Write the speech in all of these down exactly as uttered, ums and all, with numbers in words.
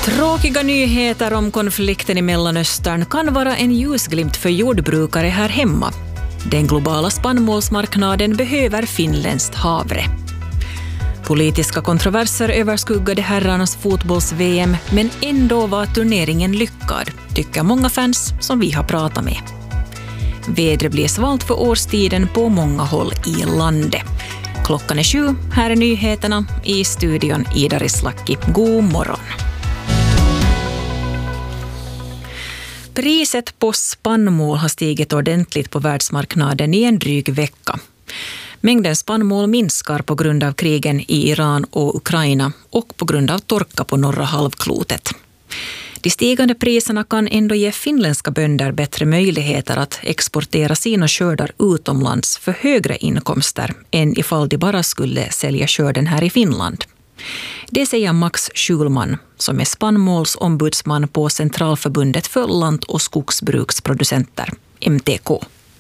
Tråkiga nyheter om konflikten i Mellanöstern kan vara en ljusglimt för jordbrukare här hemma. Den globala spannmålsmarknaden behöver finländskt havre. Politiska kontroverser överskuggade herrarnas fotbolls-V M, men ändå var turneringen lyckad, tycker många fans som vi har pratat med. Vädret blir svalt för årstiden på många håll i landet. Klockan är sju, här är nyheterna, i studion Ida Rislaki. God morgon. Priset på spannmål har stigit ordentligt på världsmarknaden i en dryg vecka. Mängden spannmål minskar på grund av krigen i Iran och Ukraina och på grund av torka på norra halvklotet. De stigande priserna kan ändå ge finländska bönder bättre möjligheter att exportera sina skördar utomlands för högre inkomster än ifall de bara skulle sälja skörden här i Finland. Det säger Max Schulman, som är spannmålsombudsman på Centralförbundet för land- och skogsbruksproducenter, M T K.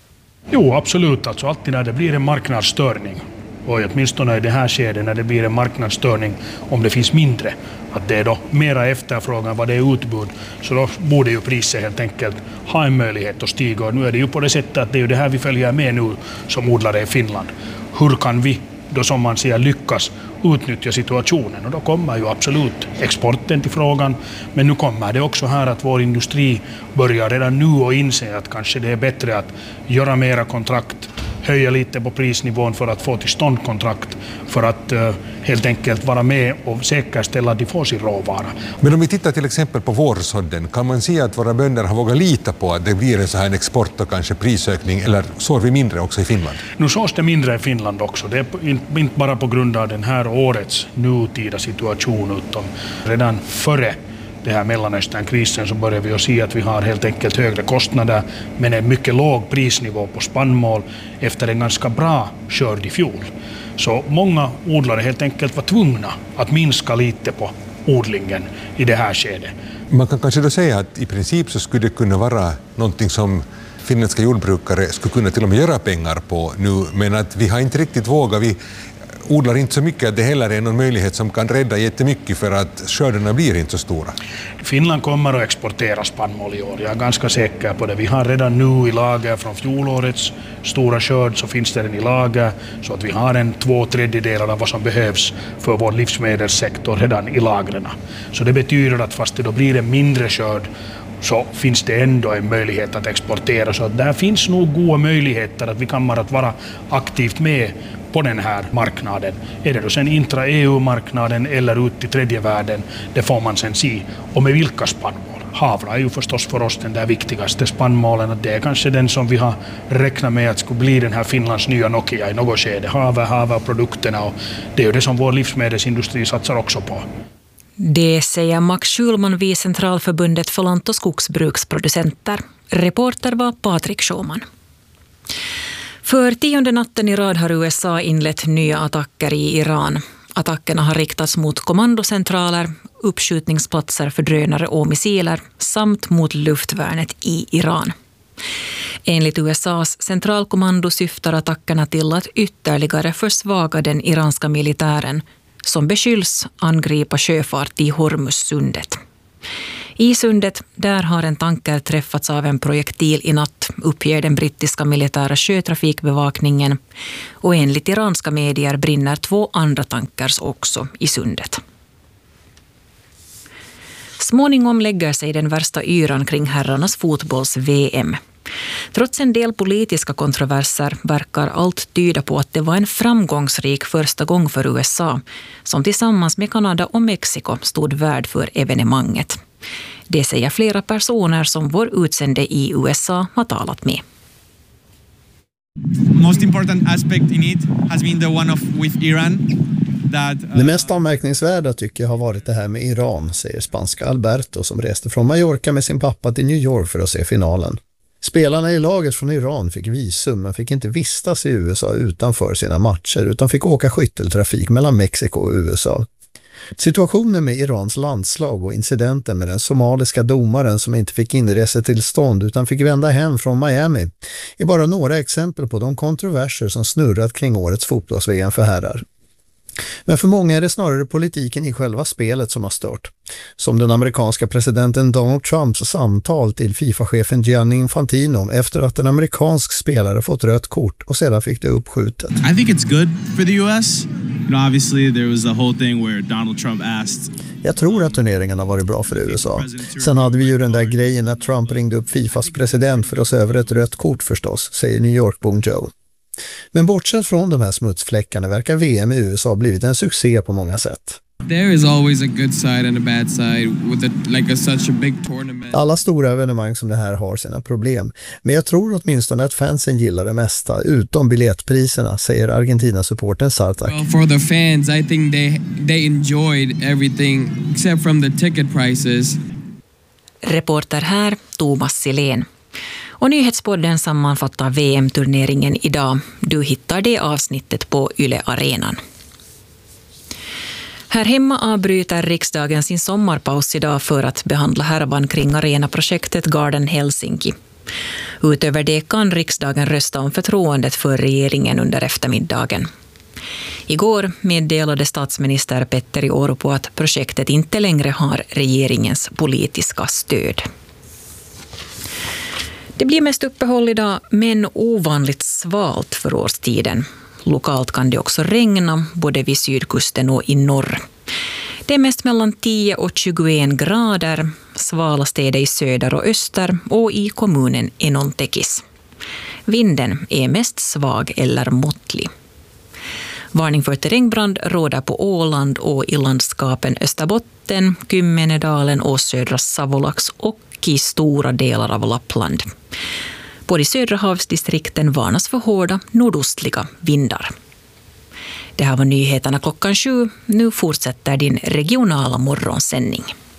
Jo, absolut. Alltså alltid när det blir en marknadsstörning, och åtminstone i det här skedet när det blir en marknadsstörning om det finns mindre, att det är då mera efterfrågan vad det är utbud, så då borde ju priset helt enkelt ha en möjlighet att stiga. Och nu är det ju på det sättet att det är ju det här vi följer med nu som odlare i Finland. Hur kan vi då, som man säger, lyckas utnyttja situationen? Och då kommer ju absolut exporten till frågan, men nu kommer det också här att vår industri börjar redan nu och inse att kanske det är bättre att göra mera kontrakt, höja lite på prisnivån för att få till stånd kontrakt, för att uh, helt enkelt vara med och säkerställa att de får sin råvara. Men om vi tittar till exempel på vårsådden, kan man se att våra bönder har vågat lita på att det blir en så här en export och kanske prisökning, eller sår vi mindre också i Finland? Nu sås det mindre i Finland också. Det är inte bara på grund av den här årets nutida situation, utan redan före det här Mellanösternkrisen så börjar vi att se att vi har helt enkelt högre kostnader, men en mycket låg prisnivå på spannmål efter en ganska bra skörd i fjol. Så många odlare helt enkelt var tvungna att minska lite på odlingen i det här skedet. Man kan kanske då säga att i princip så skulle det kunna vara någonting som finländska jordbrukare skulle kunna till och med göra pengar på nu, men att vi har inte riktigt vågat. Vi odlar inte så mycket att det heller är någon möjlighet som kan rädda jättemycket, för att skördarna blir inte så stora. Finland kommer att exportera spannmål i år, jag är ganska säker på det. Vi har redan nu i lager från fjolårets stora skörd, så finns det den i lager, så att vi har en två tredjedelar av vad som behövs för vår livsmedelssektor redan i lagren. Så det betyder att fast det då blir en mindre skörd, så finns det ändå en möjlighet att exportera. Så där finns nog goda möjligheter att vi kommer att vara aktivt med på den här marknaden. Är det då sen intra-E U-marknaden eller ut till tredje världen, det får man sen se. Och med vilka spannmål? Havra är ju förstås för oss den där viktigaste spannmålen. Att det är kanske den som vi har räknat med att skulle bli den här Finlands nya Nokia i något skede. Haver, haver produkterna, och det är ju det som vår livsmedelsindustri satsar också på. Det säger Max Schulman vid Centralförbundet för land- och skogsbruksproducenter. Reporter var Patrik Schumann. För tionde natten i rad har U S A inlett nya attacker i Iran. Attackerna har riktats mot kommandocentraler, uppskjutningsplatser för drönare och missiler samt mot luftvärnet i Iran. Enligt U S A:s centralkommando syftar attackerna till att ytterligare försvaga den iranska militären som beskylls angripa sjöfart i Hormuzsundet. I sundet, där har en tanker träffats av en projektil i natt, uppger den brittiska militära sjötrafikbevakningen, och enligt iranska medier brinner två andra tankers också i sundet. Småningom lägger sig den värsta yran kring herrarnas fotbolls-V M. Trots en del politiska kontroverser verkar allt tyda på att det var en framgångsrik första gång för U S A, som tillsammans med Kanada och Mexiko stod värd för evenemanget. Det säger flera personer som vår utsände i U S A har talat med. Most important aspect in it has been the one of with Iran. That, uh... Det mest anmärkningsvärda tycker jag har varit det här med Iran, säger spanska Alberto som reste från Mallorca med sin pappa till New York för att se finalen. Spelarna i laget från Iran fick visum men fick inte vistas i U S A utanför sina matcher utan fick åka skytteltrafik mellan Mexiko och U S A. Situationen med Irans landslag och incidenten med den somaliska domaren som inte fick inresetillstånd utan fick vända hem från Miami är bara några exempel på de kontroverser som snurrat kring årets fotbolls-V M för herrar. Men för många är det snarare politiken i själva spelet som har stört. Som den amerikanska presidenten Donald Trumps samtal till FIFA-chefen Gianni Infantino efter att en amerikansk spelare fått rött kort och sedan fick det uppskjutet. I think it's good for the U S. You know, obviously there was the whole thing where Donald Trump asked. Jag tror att turneringen har varit bra för U S A. Sen hade vi ju den där grejen när Trump ringde upp FIFAs president för att se över ett rött kort förstås, säger New York-bon Joe. Men bortsett från de här smutsfläckarna verkar V M i U S A blivit en succé på många sätt. There is always a good side and a bad side with a, like a, such a big tournament. Alla stora evenemang som det här har sina problem. Men jag tror åtminstone att fansen gillar det mesta, utom biljettpriserna, säger Argentina-supporten Sartak. Well, for the fans, I think they, they enjoyed everything except from the ticket prices. Reporter här, Thomas Silén. Och Nyhetspodden sammanfattar V M-turneringen idag. Du hittar det avsnittet på Yle Arenan. Här hemma avbryter riksdagen sin sommarpaus idag för att behandla härvan kring arenaprojektet Garden Helsinki. Utöver det kan riksdagen rösta om förtroendet för regeringen under eftermiddagen. Igår meddelade statsminister Petteri Orpo att projektet inte längre har regeringens politiska stöd. Det blir mest uppehåll idag, men ovanligt svalt för årstiden. Lokalt kan det också regna, både vid sydkusten och i norr. Det är mest mellan tio och tjugoen grader, svalast är det i söder och öster och i kommunen Enontekis. Vinden är mest svag eller måttlig. Varning för terrängbrand råder på Åland och i landskapen Österbotten, Kymmenedalen och södra Savolax och i stora delar av Lappland. På de södra havsdistrikten varnas för hårda nordostliga vindar. Det här var nyheterna klockan sju. Nu fortsätter din regionala morgonsändning.